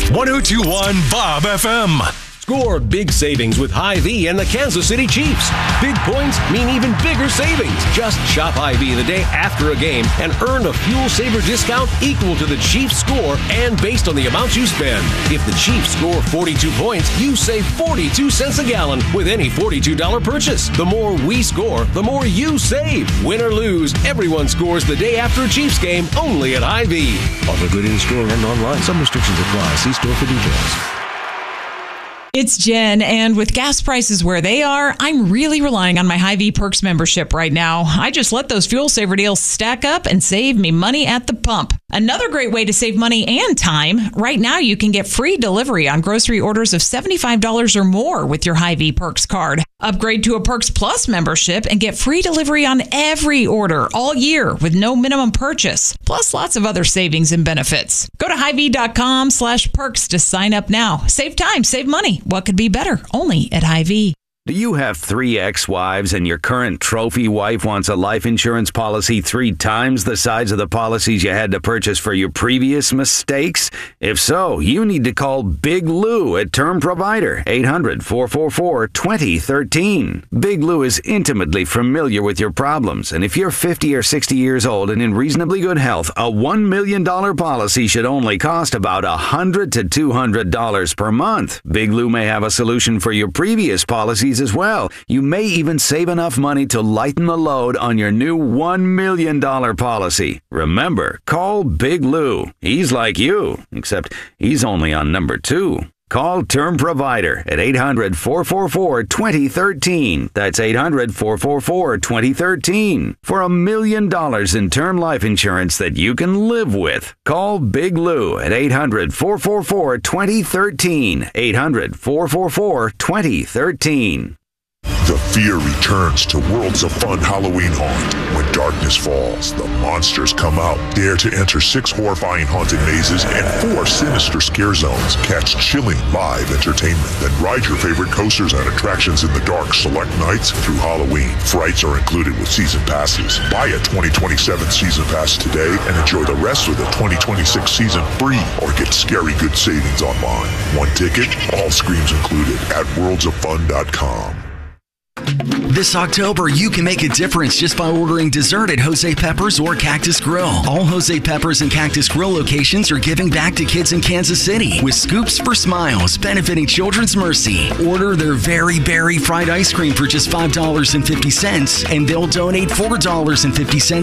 1021 Bob FM. Score big savings with Hy-Vee and the Kansas City Chiefs. Big points mean even bigger savings. Just shop Hy-Vee the day after a game and earn a fuel saver discount equal to the Chiefs score and based on the amount you spend. If the Chiefs score 42 points, you save 42 cents a gallon with any $42 purchase. The more we score, the more you save. Win or lose, everyone scores the day after a Chiefs game only at Hy-Vee. Offer good in store and online. Some restrictions apply. See store for details. It's Jen, and with gas prices where they are, I'm really relying on my Hy-Vee Perks membership right now. I just let those fuel saver deals stack up and save me money at the pump. Another great way to save money and time, right now you can get free delivery on grocery orders of $75 or more with your Hy-Vee Perks card. Upgrade to a Perks Plus membership and get free delivery on every order all year with no minimum purchase, plus lots of other savings and benefits. Go to Hy-Vee.com/perks to sign up now. Save time, save money. What could be better? Only at Hy-Vee. Do you have 3 ex-wives and your current trophy wife wants a life insurance policy 3 times the size of the policies you had to purchase for your previous mistakes? If so, you need to call Big Lou at Term Provider, 800-444-2013. Big Lou is intimately familiar with your problems, and if you're 50 or 60 years old and in reasonably good health, a $1 million policy should only cost about $100 to $200 per month. Big Lou may have a solution for your previous policies as well. You may even save enough money to lighten the load on your new $1 million policy. Remember, call Big Lou. He's like you, except he's only on number 2. Call Term Provider at 800-444-2013. That's 800-444-2013 for $1 million in term life insurance that you can live with. Call Big Lou at 800-444-2013. 800-444-2013. The fear returns to Worlds of Fun Halloween Haunt. When darkness falls, the monsters come out. Dare to enter 6 horrifying haunted mazes and 4 sinister scare zones. Catch chilling live entertainment. Then ride your favorite coasters and attractions in the dark select nights through Halloween. Frights are included with season passes. Buy a 2027 season pass today and enjoy the rest of the 2026 season free, or get scary good savings online. 1 ticket, all screams included at worldsoffun.com. This October, you can make a difference just by ordering dessert at Jose Peppers or Cactus Grill. All Jose Peppers and Cactus Grill locations are giving back to kids in Kansas City with Scoops for Smiles, benefiting Children's Mercy. Order their Very Berry fried ice cream for just $5.50, and they'll donate $4.50